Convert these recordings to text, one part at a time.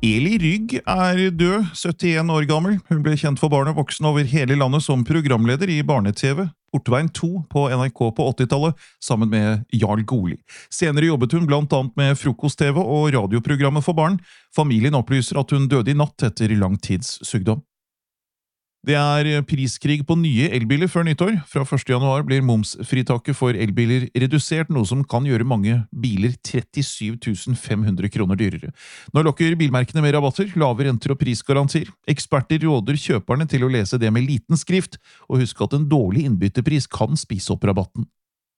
Eli Rygg død, 71 år gammel. Hun ble kjent for barn og voksne over hele landet som programleder i Barne-TV, Portveien 2 på NRK på 80-tallet, sammen med Jarl Goli. Senere jobbet hun blant annet med Frokost-TV og radioprogrammet for barn. Familien opplyser at hun døde i natt etter lang tids sykdom. Det priskrig på nye elbiler før nyttår. Fra 1. januar blir momsfritaket for elbiler redusert, noe som kan gjøre mange biler 37 500 kroner dyrere. Nå lokker bilmerkene med rabatter, lave renter og prisgarantier. Eksperter råder kjøperne til å lese det med liten skrift, og husk at en dårlig innbyttepris kan spise opp rabatten.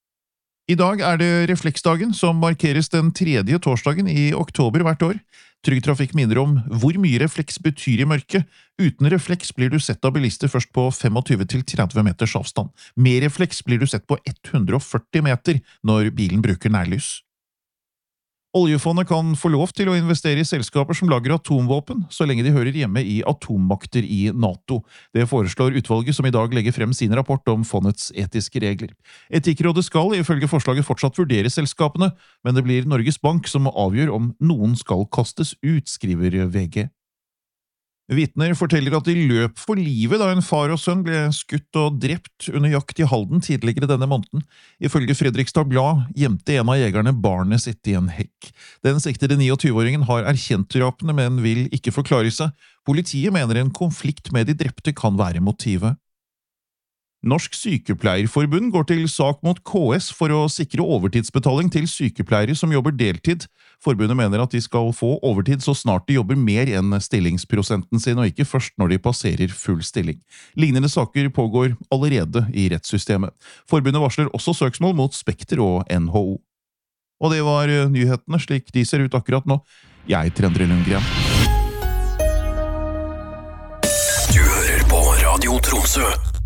I dag det refleksdagen, som markeres den 3. torsdagen i oktober hvert år. Trygg Trafikk minner om hvor mye refleks betyr i mørket. Uten refleks blir du sett av bilister først på 25–30 meters avstand. Med refleks blir du sett på 140 meter når bilen bruker nærlys. Oljefondet kan få lov til å investere i selskaper som lager atomvåpen, så lenge de hører hjemme i atommakter i NATO. Det foreslår utvalget som i dag legger frem sin rapport om fondets etiske regler. Etikkrådet skal ifølge forslaget fortsatt vurdere selskapene, men det blir Norges Bank som avgjør om noen skal kastes ut, skriver VG. Vitner forteller at de løp for livet da en far og sønn ble skutt og drept under jakt i Halden tidligere denne måneden. Ifølge Fredrikstad Blad gjemte en av jegerne barnet sitt i en hekk. Den siktede 29-åringen har erkjent drapene, men vil ikke forklare seg. Politiet mener en konflikt med de drepte kan være motivet. Norsk Sykepleierforbund går til sak mot KS for å sikre overtidsbetaling til sykepleiere som jobber deltid. Forbundet mener at de skal få overtid så snart de jobber mer enn stillingsprosenten sin, og ikke først når de passerer full stilling. Lignende saker pågår allerede i rettssystemet. Forbundet varsler også søksmål mot Spekter og NHO. Og det var nyhetene slik de ser ut akkurat nå. Jeg heter Endre Lundgren. Du hører på Radio Tromsø.